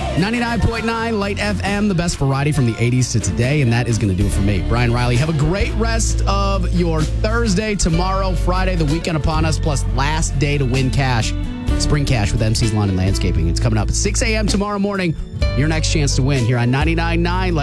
99.9 Light FM, the best variety from the 80s to today, and that is going to do it for me. Brian Riley, have a great rest of your Thursday, tomorrow, Friday, the weekend upon us, plus last day to win cash, Spring Cash with MC's Lawn and Landscaping. It's coming up at 6 a.m. tomorrow morning. Your next chance to win here on 99.9 Light